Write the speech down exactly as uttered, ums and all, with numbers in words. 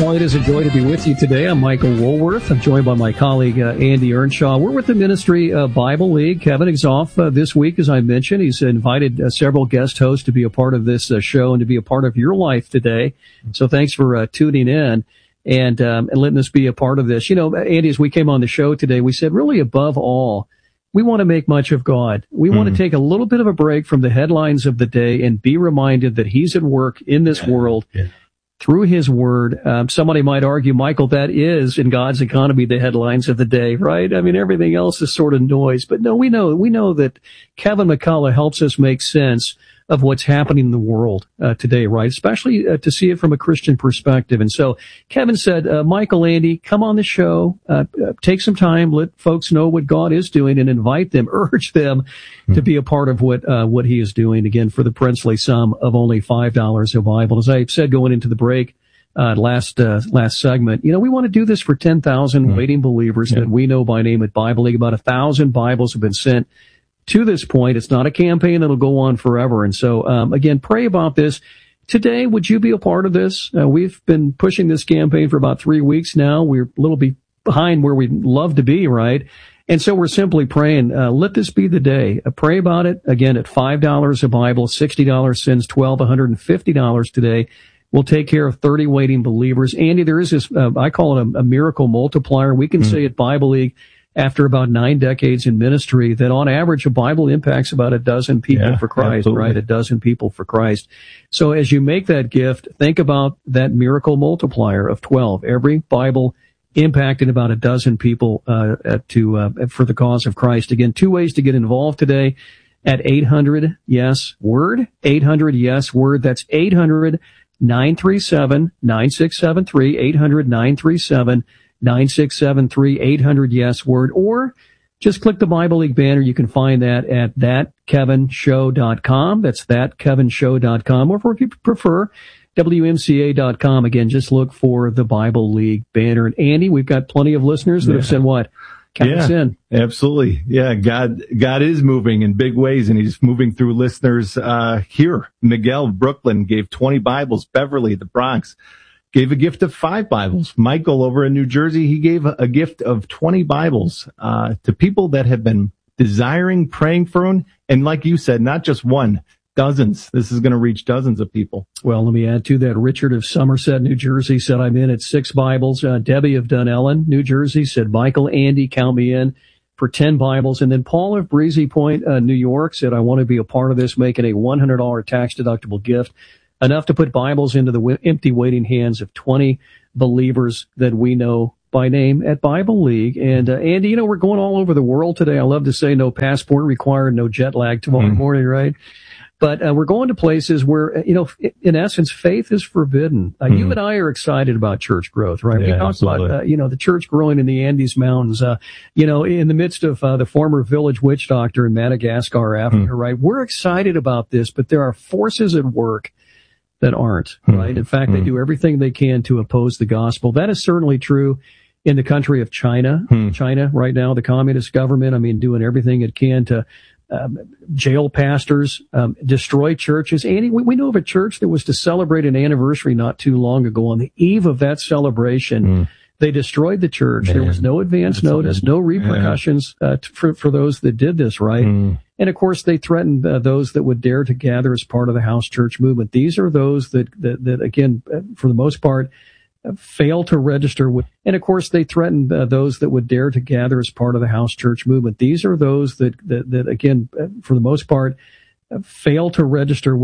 Well, it is a joy to be with you today. I'm Michael Woolworth. I'm joined by my colleague, uh, Andy Earnshaw. We're with the Ministry uh, Bible League. Kevin Exoff uh, this week, as I mentioned. He's invited uh, several guest hosts to be a part of this uh, show and to be a part of your life today. So thanks for uh, tuning in and, um, and letting us be a part of this. You know, Andy, as we came on the show today, we said really above all, we want to make much of God. We mm. want to take a little bit of a break from the headlines of the day and be reminded that He's at work in this world. Yeah. Through His Word. Um, somebody might argue, Michael, that is, in God's economy, the headlines of the day, right? I mean, everything else is sort of noise. But no, we know, we know that Kevin McCullough helps us make sense of what's happening in the world uh, today, right? Especially uh, to see it from a Christian perspective. And so Kevin said, uh, Michael, Andy, come on the show, uh, uh, take some time, let folks know what God is doing and invite them, urge them mm-hmm. to be a part of what, uh, what He is doing, again, for the princely sum of only five dollars a Bible. As I said going into the break, uh, last, uh, last segment, you know, we want to do this for ten thousand mm-hmm. waiting believers yeah. that we know by name at Bible League. About a thousand Bibles have been sent to this point. It's not a campaign that'll go on forever. And so, um, again, pray about this. Today, would you be a part of this? Uh, we've been pushing this campaign for about three weeks now. We're a little bit behind where we'd love to be, right? And so we're simply praying, uh, let this be the day. Uh, pray about it. Again, at five dollars a Bible, sixty dollars sends twelve, one hundred fifty dollars today. We'll take care of thirty waiting believers. Andy, there is this, uh, I call it a, a miracle multiplier. We can mm-hmm. say at Bible League, after about nine decades in ministry, that on average a Bible impacts about a dozen people yeah, for Christ, absolutely. right? A dozen people for Christ. So as you make that gift, think about that miracle multiplier of twelve. Every Bible impacted about a dozen people uh to uh for the cause of Christ. Again, two ways to get involved today at eight hundred yes word, eight hundred yes word. That's eight hundred nine three seven nine six seven three, eight hundred nine three seven nine six seven three, eight hundred yes word, or just click the Bible League banner. You can find that at that kevin show dot com. That's that kevin show dot com, or if you prefer, W M C A dot com. Again, just look for the Bible League banner. And Andy, we've got plenty of listeners that yeah. have said what? Count yeah, us in. Absolutely. Yeah, God, God is moving in big ways, and He's moving through listeners, uh, here. Miguel, Brooklyn, gave twenty Bibles. Beverly, the Bronx, gave a gift of five Bibles. Michael over in New Jersey, he gave a gift of twenty Bibles, uh, to people that have been desiring, praying for Him. And like you said, not just one, dozens. This is going to reach dozens of people. Well, let me add to that. Richard of Somerset, New Jersey said, I'm in at six Bibles. Uh, Debbie of Dunellen, New Jersey said, Michael, Andy, count me in for ten Bibles. And then Paul of Breezy Point, uh, New York said, I want to be a part of this, making a one hundred dollars tax deductible gift. Enough to put Bibles into the w- empty waiting hands of twenty believers that we know by name at Bible League. And, uh, Andy, you know, we're going all over the world today. I love to say no passport required, no jet lag tomorrow mm. morning, right? But uh, we're going to places where, you know, in essence, faith is forbidden. Uh, mm. You and I are excited about church growth, right? Yeah, we talk absolutely. about, uh, you know, the church growing in the Andes Mountains, uh, you know, in the midst of uh, the former village witch doctor in Madagascar, Africa, mm. right? We're excited about this, but there are forces at work that aren't, right? In fact, mm. they do everything they can to oppose the gospel. That is certainly true in the country of China. Mm. China right now, the communist government, I mean, doing everything it can to um, jail pastors, um, destroy churches. Andy, we, we know of a church that was to celebrate an anniversary not too long ago. On the eve of that celebration, mm. they destroyed the church. Man, there was no advance notice, no repercussions uh, t- for, for those that did this, right? Mm. And of course, they threatened uh, those that would dare to gather as part of the house church movement. These are those that, that, that again, uh, for the most part, uh, fail to register with. And of course, they threatened uh, those that would dare to gather as part of the house church movement. These are those that, that, that again, uh, for the most part, uh, fail to register with.